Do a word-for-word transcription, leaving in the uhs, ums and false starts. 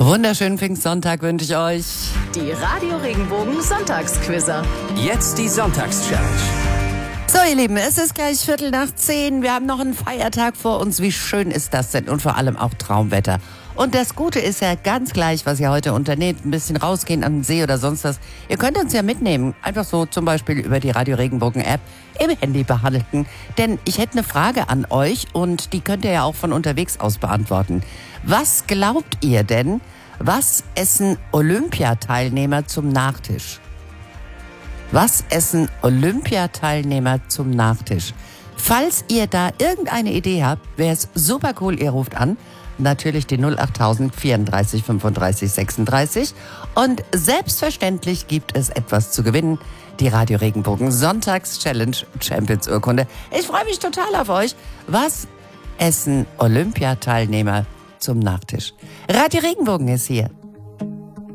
Wunderschönen Pfingstsonntag wünsche ich euch. Die Radio Regenbogen Sonntagsquizzer. Jetzt die Sonntagschallenge. So, ihr Lieben, es ist gleich Viertel nach zehn. Wir haben noch einen Feiertag vor uns. Wie schön ist das denn? Und vor allem auch Traumwetter. Und das Gute ist ja ganz gleich, was ihr heute unternehmt. Ein bisschen rausgehen an den See oder sonst was. Ihr könnt uns ja mitnehmen. Einfach so zum Beispiel über die Radio Regenbogen App im Handy behandeln. Denn ich hätte eine Frage an euch und die könnt ihr ja auch von unterwegs aus beantworten. Was glaubt ihr denn, was essen Olympiateilnehmer zum Nachtisch? Was essen Olympiateilnehmer zum Nachtisch? Falls ihr da irgendeine Idee habt, wäre es super cool, ihr ruft an. Natürlich die null achttausend vierunddreißig fünfunddreißig sechsunddreißig. Und selbstverständlich gibt es etwas zu gewinnen. Die Radio Regenbogen Sonntags-Challenge Champions Urkunde. Ich freue mich total auf euch. Was essen Olympiateilnehmer zum Nachtisch? Radio Regenbogen ist hier.